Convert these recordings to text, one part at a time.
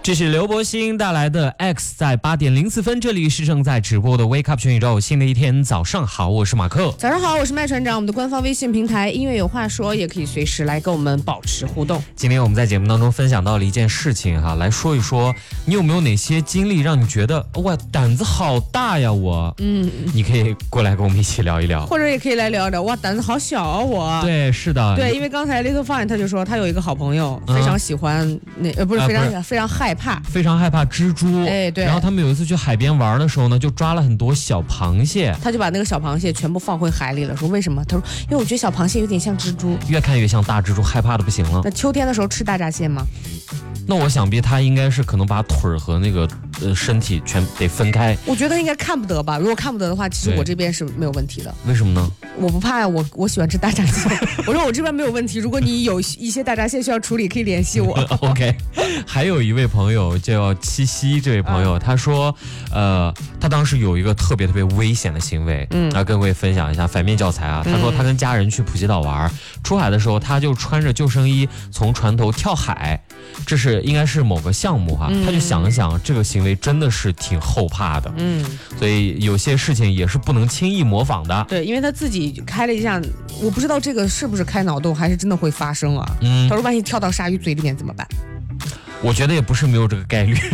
这是刘柏辛带来的 X， 在8点04分，这里是正在直播的 Wake Up 全宇宙，新的一天早上好，我是马克。 早上好，我是麦船长。我们的官方微信平台音乐有话说，也可以随时来跟我们保持互动。 今天我们在节目当中分享到了一件事情哈，来说一说你有没有哪些经历让你觉得哇胆子好大呀我，你可以过来跟我们一起聊一聊， 或者也可以来聊聊哇胆子好小啊我。 对，是的， 对，因为刚才 Little Fine 他就说他有一个好朋友非常喜欢不是非常害怕蜘蛛， 哎对， 然后他们有一次去海边玩的时候呢，就抓了很多小螃蟹， 他就把那个小螃蟹全部放回海里了，说为什么？他说因为我觉得小螃蟹有点像蜘蛛， 越看越像大蜘蛛，害怕的不行了。 那秋天的时候吃大闸蟹吗？ 那我想必他应该是可能把腿儿和那个身体全得分开。 我觉得应该看不得吧，如果看不得的话，其实我这边是没有问题的。 为什么呢？ 我不怕呀，我喜欢吃大闸蟹。我说我这边没有问题，如果你有一些大闸蟹需要处理，可以联系我。 OK， 还有一位朋友叫七夕，这位朋友他说，他当时有一个特别危险的行为，来跟各位分享一下反面教材啊。他说他跟家人去普吉岛玩，出海的时候他就穿着救生衣从船头跳海，这是应该是某个项目哈，他就想了想，这个行为真的是挺后怕的，所以有些事情也是不能轻易模仿的。 对，因为他自己开了一下，我不知道这个是不是开脑洞，还是真的会发生啊？他说万一跳到鲨鱼嘴里面怎么办？ 我觉得也不是没有这个概率。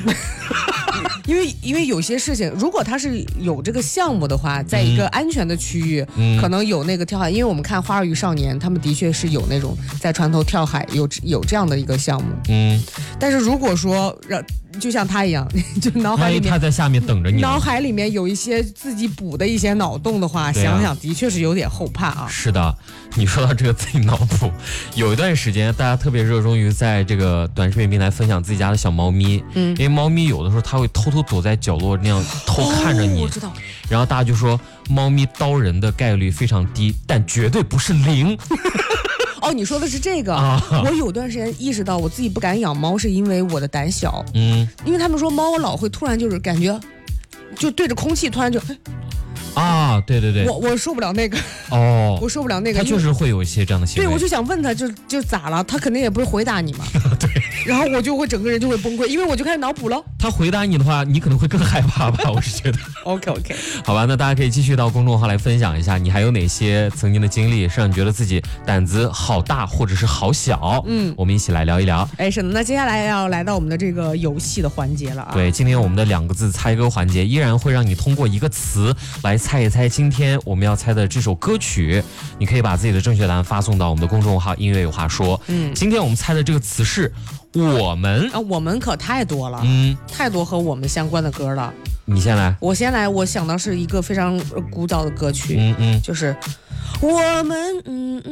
因为有些事情，如果他是有这个项目的话，在一个安全的区域，可能有那个跳海。因为我们看《花儿与少年》，他们的确是有那种在船头跳海，有这样的一个项目。但是如果说就像他一样，就脑海里面他在下面等着你， 脑海里面有一些自己补的一些脑洞的话，想想的确是有点后怕啊。 是的，你说到这个自己脑补，有一段时间大家特别热衷于在这个短视频平台分享自己家的小猫咪，因为猫咪有的时候它会偷偷躲在角落那样偷看着你， 我知道。 然后大家就说猫咪叨人的概率非常低，但绝对不是0。 哦，你说的是这个。我有段时间意识到我自己不敢养猫，是因为我的胆小。因为他们说猫老会突然就是感觉，就对着空气突然就。 对， 我受不了那个。我受不了那个。 他确实会有一些这样的行为。 对，我就想问他，就咋了？他肯定也不是回答你嘛。 对。 然后我就会整个人就会崩溃，因为我就开始脑补了。 他回答你的话，你可能会更害怕吧？我是觉得。 OK， 好吧，那大家可以继续到公众号来分享一下，你还有哪些曾经的经历，是让你觉得自己胆子好大，或者是好小？我们一起来聊一聊。 哎，是的，那接下来要来到我们的这个游戏的环节了啊。 对，今天我们的2个字猜歌环节依然会让你通过一个词来猜一猜今天我们要猜的这首歌曲。你可以把自己的正确答案发送到我们的公众号音乐有话说。今天我们猜的这个词是我们啊，我们可太多了，太多和我们相关的歌了。 你先来。 我先来，我想到是一个非常古早的歌曲，就是我们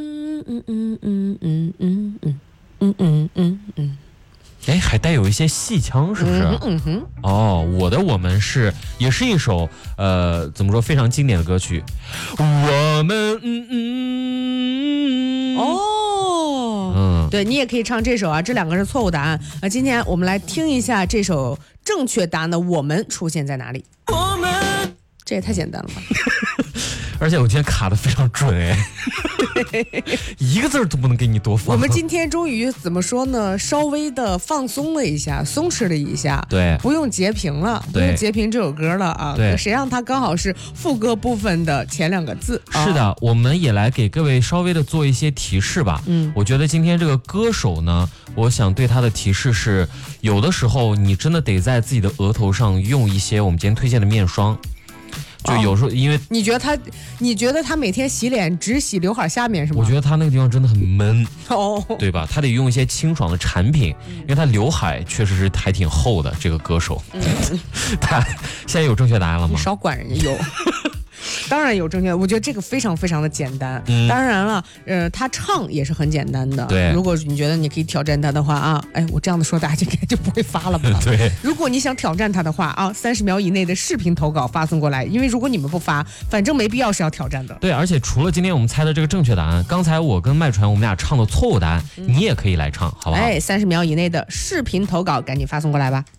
还带有一些戏腔，是不是？我们也是一首怎么说非常经典的歌曲。我们对，你也可以唱这首啊，这2个是错误答案。那今天我们来听一下这首正确答案的我们出现在哪里。我们，这也太简单了吧。 而且我今天卡得非常准一个字都不能给你多放。 我们今天终于怎么说呢？稍微的放松了一下，松弛了一下， 对， 不用截屏了，不用截屏这首歌了啊。 对， 谁让它刚好是副歌部分的前2个字？ 是的，我们也来给各位稍微的做一些提示吧。我觉得今天这个歌手呢，我想对他的提示是，有的时候你真的得在自己的额头上用一些我们今天推荐的面霜。就有时候，因为你觉得他每天洗脸只洗刘海下面是吗？ 我觉得他那个地方真的很闷，对吧？他得用一些清爽的产品，因为他刘海确实是还挺厚的。这个歌手，他现在有正确答案了吗？ 你少管人家有。当然有正确，我觉得这个非常非常的简单。当然了，他唱也是很简单的。 对， 如果你觉得你可以挑战他的话啊，哎，我这样的说大家应该就不会发了吧？ 对。 如果你想挑战他的话啊，30秒以内的视频投稿发送过来，因为如果你们不发，反正没必要是要挑战的。 对，而且除了今天我们猜的这个正确答案，刚才我跟麦传我们俩唱的错误答案，你也可以来唱，好不好？ 哎，30秒以内的视频投稿，赶紧发送过来吧。